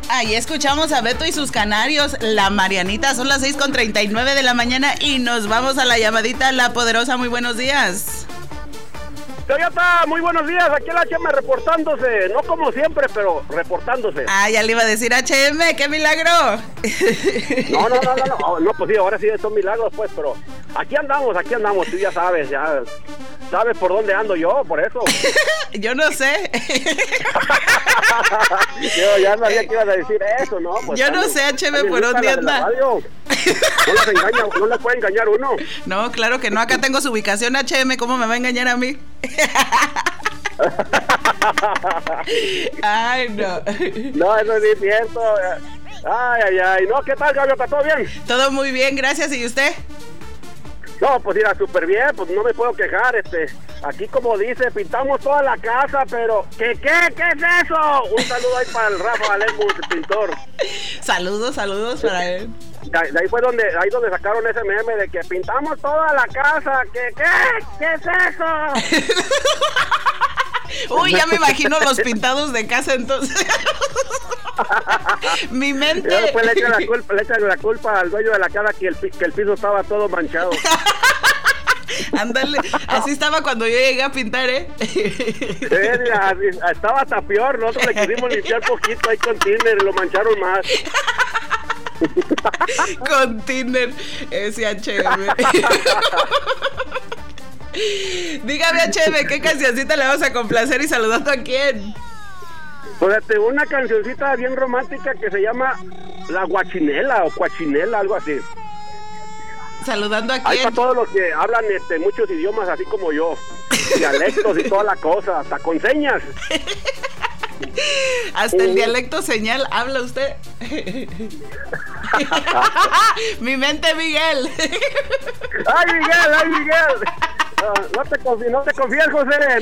Ahí escuchamos a Beto y sus canarios, la Marianita. Son las 6:39 de la mañana y nos vamos a la llamadita La Poderosa. Muy buenos días. Toyota, muy buenos días. Aquí el HM reportándose. No como siempre, pero reportándose. Ah, ya le iba a decir HM, ¡qué milagro! No, pues sí, ahora sí son milagros, pues, pero aquí andamos, tú ya sabes, sabes por dónde ando yo, por eso. Yo no sé. Yo ya no sabía que ibas a decir eso, ¿no? Pues yo no sé, HM, por dónde anda. No les puede engañar uno. No, claro que no, acá tengo su ubicación, HM, ¿cómo me va a engañar a mí? Ay, no. No, eso sí es cierto. Ay. No, ¿qué tal, Gaviota? ¿Todo bien? Todo muy bien, gracias. ¿Y usted? No, pues mira, súper bien, pues no me puedo quejar, aquí como dice, pintamos toda la casa, pero, ¿qué es eso? Un saludo ahí para el Rafa Valenbus, el pintor. Saludos para él. De ahí fue donde sacaron ese meme de que pintamos toda la casa, ¿qué es eso? Uy, ya me imagino los pintados de casa entonces. Mi mente. Y después le echan la culpa al dueño de la casa que el piso estaba todo manchado. Ándale, así estaba cuando yo llegué a pintar, Mira, estaba hasta peor. Nosotros le quisimos limpiar poquito ahí con tiner y lo mancharon más. Con tiner, ese HM. Dígame, HM, ¿qué cancioncita le vamos a complacer y saludando a quién? Pues una cancioncita bien romántica que se llama La Guachinela o Cuachinela, algo así. ¿Saludando a quién? Hay para todos los que hablan muchos idiomas así como yo, dialectos y toda la cosa, hasta con señas. Hasta el dialecto señal habla usted. Mi mente, Miguel. ¡Ay, Miguel! No te confíes, José.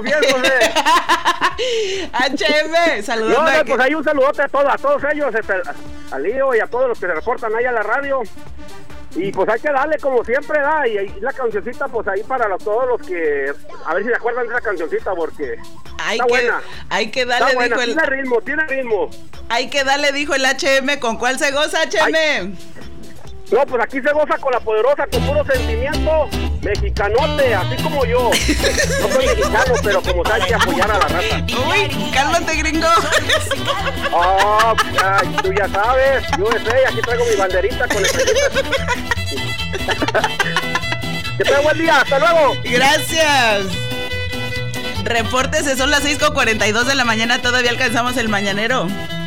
HM, saludando. No, pues hay un saludote a todos ellos, a Lío y a todos los que se reportan ahí a la radio. Y pues hay que darle como siempre, da. Y la cancioncita, pues ahí para todos los que. A ver si se acuerdan de esa cancioncita, porque. Está buena. Hay que darle, está buena, dijo el. Tiene ritmo. Hay que darle, dijo el HM. ¿Con cuál se goza, HM? No, pues aquí se goza con La Poderosa, con puro sentimiento mexicanote, así como yo. No soy mexicano, pero como hay que apoyar a la raza. Uy, cálmate, gringo. Tú ya sabes, yo sé, aquí traigo mi banderita con el Que tenga buen día, hasta luego. Gracias. Repórtese, son las 6:42 de la mañana, todavía alcanzamos el mañanero.